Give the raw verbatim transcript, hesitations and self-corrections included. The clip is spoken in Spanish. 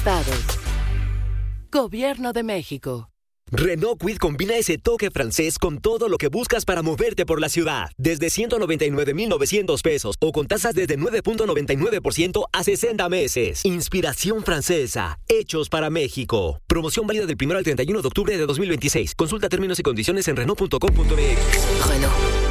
estados. Gobierno de México. Renault Kwid combina ese toque francés con todo lo que buscas para moverte por la ciudad. Desde ciento noventa y nueve mil novecientos pesos o con tasas desde nueve punto noventa y nueve por ciento a sesenta meses. Inspiración francesa. Hechos para México. Promoción válida del primero al treinta y uno de octubre de dos mil veintiséis. Consulta términos y condiciones en Renault punto com punto m x. Renault.